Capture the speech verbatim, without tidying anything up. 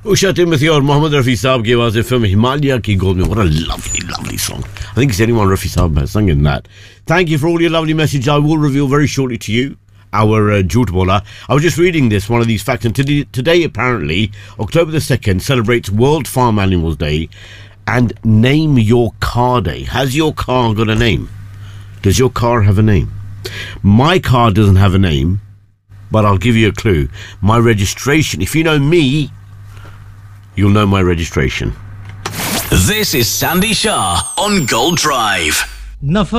Usha Timothy और मोहम्मद रफी साहब की आवाज़ फिल्म हिमालय की गोद में. What a lovely, lovely song. I think it's anyone Rafi Saab has sung in that. Thank you for all your lovely messages. I will reveal very shortly to you our uh, Jhoot Bola. I was just reading this, one of these facts, and today, today apparently, October the second, celebrates World Farm Animals Day and Name Your Car Day. Has your car got a name? Does your car have a name? My car doesn't have a name, but I'll give you a clue. My registration, if you know me, you'll know my registration. This is Sandy Shah on Gold Drive.